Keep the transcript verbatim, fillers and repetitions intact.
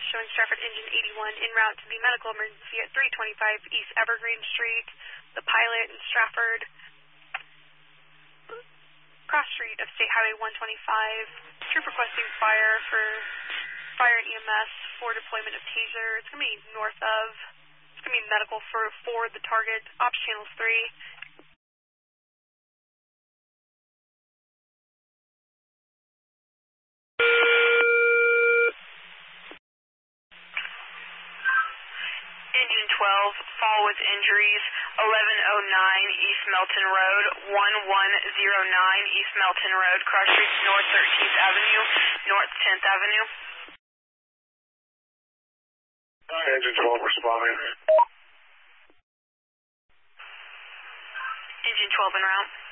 showing Stratford engine eighty-one en route to the medical emergency at three twenty-five East Evergreen Street. The pilot in Stratford, cross street of State Highway one twenty-five. Troop requesting fire for fire and E M S for deployment of taser. It's going to be north of, it's going to be medical for, for the target. Ops channels three. Engine twelve, fall with injuries, eleven oh nine East Melton Road, one one oh nine East Melton Road, cross streets North thirteenth Avenue, North tenth Avenue. Engine twelve responding. Engine twelve en route.